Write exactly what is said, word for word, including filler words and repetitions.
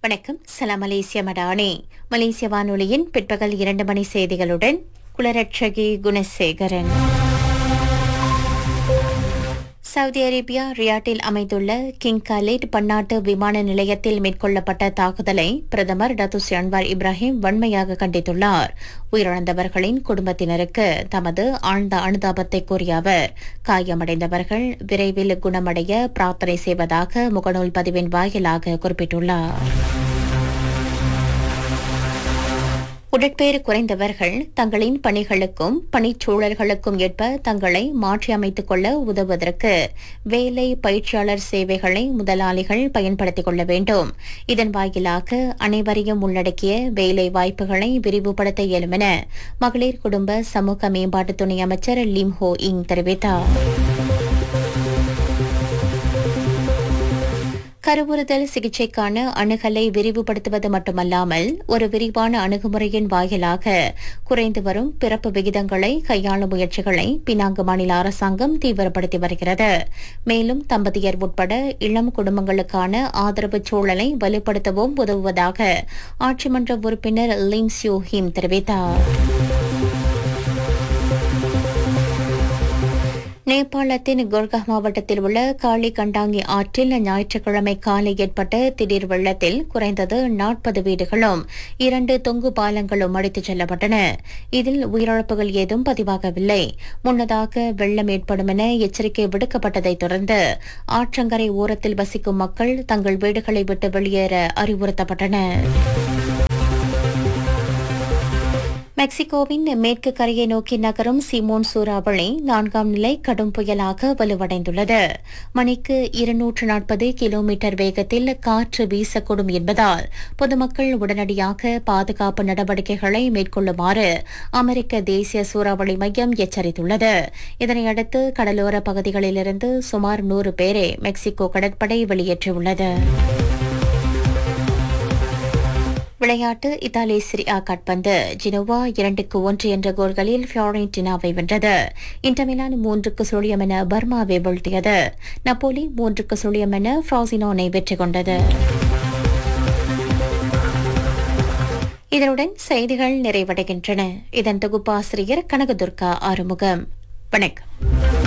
வணக்கம். சலாம் மலேசிய மடானே. மலேசிய வானொலியின் பிற்பகல் இரண்டு மணி செய்திகளுடன் குலரட்சகி குணசேகரன். சவுதி அரேபியா ரியாட்டில் அமைந்துள்ள கிங் காலிட் பன்னாட்டு விமான நிலையத்தில் மேற்கொள்ளப்பட்ட தாக்குதலை பிரதமர் டத்துஸ்ரீ அன்வார் இப்ராஹிம் வன்மையாக கண்டித்துள்ளார். உயிரிழந்தவர்களின் குடும்பத்தினருக்கு தமது ஆழ்ந்த அனுதாபத்தை கூறிய அவர், காயமடைந்தவர்கள் விரைவில் குணமடைய பிரார்த்தனை செய்வதாக முகநூல் பதிவின் வாயிலாக குறிப்பிட்டுள்ளார். உடற்பேறு குறைந்தவர்கள் தங்களின் பணிகளுக்கும் பணிச்சூழல்களுக்கும் ஏற்ப தங்களை மாற்றியமைத்துக் கொள்ள உதவுவதற்கு வேலை பயிற்சியாளர் சேவைகளை முதலாளிகள் பயன்படுத்திக் கொள்ள வேண்டும். இதன் வாயிலாக அனைவரையும் உள்ளடக்கிய வேலை வாய்ப்புகளை விரிவுபடுத்த இயலும் என மகளிர் குடும்ப சமூக மேம்பாட்டு துணை அமைச்சர் லிம் ஹோ இங் தெரிவித்தார். கருவுறுதல் சிகிச்சைக்கான அணுகலை விரிவுபடுத்துவது மட்டுமல்லாமல் ஒரு விரிவான அணுகுமுறையின் வாயிலாக குறைந்து வரும் பிறப்பு விகிதங்களை கையாளும் முயற்சிகளை பினாங்கு மாநில அரசாங்கம் தீவிரப்படுத்தி வருகிறது. மேலும் தம்பதியர் உட்பட இளம் குடும்பங்களுக்கான ஆதரவு சூழலை வலுப்படுத்தவும் உதவுவதாக ஆட்சிமன்ற உறுப்பினர் லிம் சியூ ஹிம் தெரிவித்தார். நேபாளத்தின் கோர்கா மாவட்டத்தில் உள்ள காளி கண்டாங்கி ஆற்றில் ஞாயிற்றுக்கிழமை காலை ஏற்பட்ட திடீர் வெள்ளத்தில் குறைந்தது நாற்பது வீடுகளும் இரண்டு தொங்கு பாலங்களும் அடித்துச் செல்லப்பட்டன. இதில் உயிரிழப்புகள் ஏதும் பதிவாகவில்லை. முன்னதாக வெள்ளம் ஏற்படும் என எச்சரிக்கை விடுக்கப்பட்டதைத் தொடர்ந்து ஆற்றங்கரை ஓரத்தில் வசிக்கும் மக்கள் தங்கள் வீடுகளை விட்டு வெளியேற அறிவுறுத்தப்பட்டனர். மெக்சிகோவின் மேற்கு கரையை நோக்கி நகரும் சிமோன் சூறாவளி நான்காம் நிலை கடும் புயலாக வலுவடைந்துள்ளது. மணிக்கு இருநூற்று நாற்பது கிலோமீட்டர் வேகத்தில் காற்று வீசக்கூடும் என்பதால் பொதுமக்கள் உடனடியாக பாதுகாப்பு நடவடிக்கைகளை மேற்கொள்ளுமாறு அமெரிக்க தேசிய சூறாவளி மையம் எச்சரித்துள்ளது. இதனையடுத்து கடலோர பகுதிகளிலிருந்து சுமார் நூறு பேரை மெக்சிகோ கடற்படை வெளியேற்றியுள்ளது. விளையாட்டு. இத்தாலி சிரி ஆ காட்பந்து ஜினோவா இரண்டுக்கு ஒன்று என்ற கோல்களில் ஃபியோரென்டினாவை வென்றது. இன்டர் மிலான் மூன்றுக்கு சுழியம் என பர்மாவை வீழ்த்தியது. நப்போலி மூன்றுக்கு சுழியம் என ஃப்ராசினோனை வெற்றி கொண்டது. இதனுடன் செய்திகள் நிறைவடைகின்றன. இதன் தொகுப்பாசிரியர் கனகதுர்கா ஆறுமுகம். வணக்கம்.